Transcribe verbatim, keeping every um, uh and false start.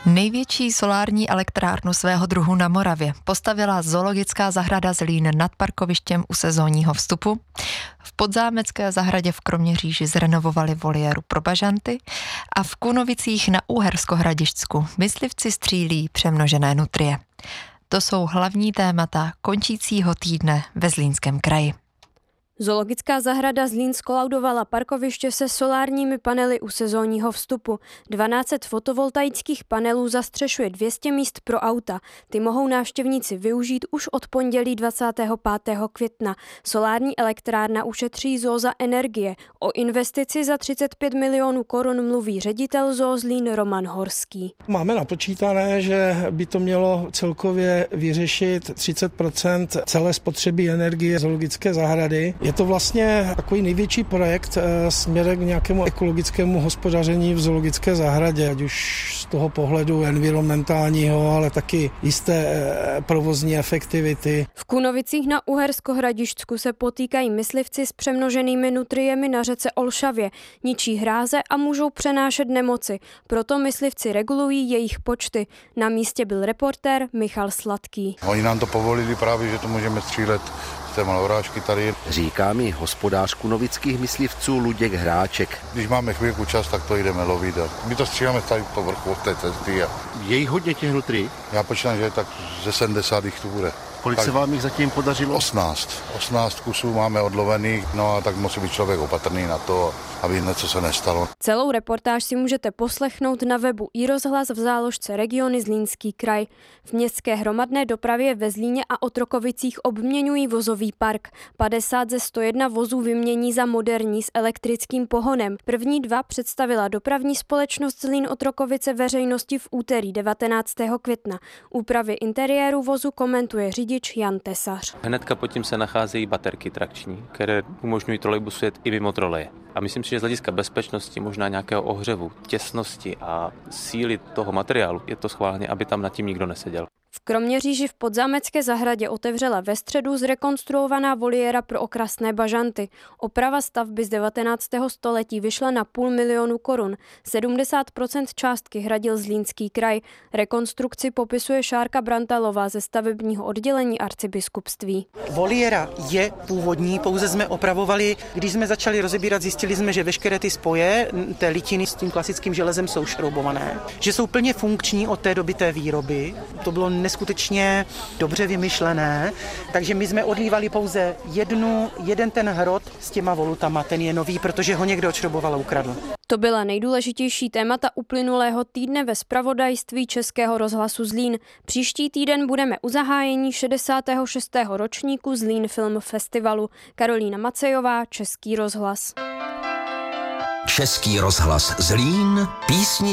Největší solární elektrárnu svého druhu na Moravě postavila zoologická zahrada Zlín nad parkovištěm u sezónního vstupu. V Podzámecké zahradě v Kroměříži zrenovovali voliéru pro bažanty a v Kunovicích na Uhersko-Hradišťsku myslivci střílí přemnožené nutrie. To jsou hlavní témata končícího týdne ve Zlínském kraji. Zoologická zahrada Zlín zkolaudovala parkoviště se solárními panely u sezónního vstupu. dvanáct set fotovoltaických panelů zastřešuje dvě stě míst pro auta. Ty mohou návštěvníci využít už od pondělí dvacátého pátého května. Solární elektrárna ušetří zoo za energie. O investici za třicet pět milionů korun mluví ředitel zoo Zlín Roman Horský. Máme napočítané, že by to mělo celkově vyřešit třicet procent celé spotřeby energie zoologické zahrady. Je to vlastně takový největší projekt směrem k nějakému ekologickému hospodaření v zoologické zahradě, ať už z toho pohledu environmentálního, ale taky jisté provozní efektivity. V Kunovicích na Uhersko-Hradišťsku se potýkají myslivci s přemnoženými nutriemi na řece Olšavě, ničí hráze a můžou přenášet nemoci. Proto myslivci regulují jejich počty. Na místě byl reportér Michal Sladký. Oni nám to povolili právě, že to můžeme střílet z té malourážky tady. Říká mi hospodář kunovických myslivců Luděk Hráček. Když máme chvilku čas, tak to jdeme lovit. My to stříháme tady po vrchu té cesty. A... Je jich hodně těch nutrí? Já počítám, že tak ze sedmdesát jich tu bude. Kolik tak se vám jich zatím podařilo? osmnáct. osmnáct kusů máme odlovených, no a tak musí být člověk opatrný na to, aby něco se nestalo. Celou reportáž si můžete poslechnout na webu iRozhlas v záložce Regiony Zlínský kraj. V městské hromadné dopravě ve Zlíně a Otrokovicích obměňují vozový park. padesát ze sto jedna vozů vymění za moderní s elektrickým pohonem. První dva představila dopravní společnost Zlín Otrokovice veřejnosti v úterý devatenáctého května. Úpravy interiéru vozu komentuje řidič Jan Tesař. Hnedka pod tím se nacházejí baterky trakční, které umožňují trolejbusu jet i mimo troleje. A myslím si, že z hlediska bezpečnosti, možná nějakého ohřevu, těsnosti a síly toho materiálu je to schválně, aby tam nad tím nikdo neseděl. V Kroměříži v Podzámecké zahradě otevřela ve středu zrekonstruovaná voliéra pro okrasné bažanty. Oprava stavby z devatenáctého století vyšla na půl milionu korun. sedmdesát procent částky hradil Zlínský kraj. Rekonstrukci popisuje Šárka Brantalová ze stavebního oddělení arcibiskupství. Voliéra je původní, pouze jsme opravovali. Když jsme začali rozebírat, zjistili jsme, že veškeré ty spoje té litiny s tím klasickým železem jsou šroubované, že jsou plně funkční od té doby té výroby. To bylo neskutečně dobře vymyšlené, takže my jsme odlívali pouze jednu, jeden ten hrot s těma volutama, ten je nový, protože ho někdo odšrouboval a ukradl. To byla nejdůležitější témata uplynulého týdne ve zpravodajství Českého rozhlasu Zlín. Příští týden budeme u zahájení šedesátého šestého ročníku Zlín Film Festivalu. Karolína Macejová, Český rozhlas. Český rozhlas Zlín, písni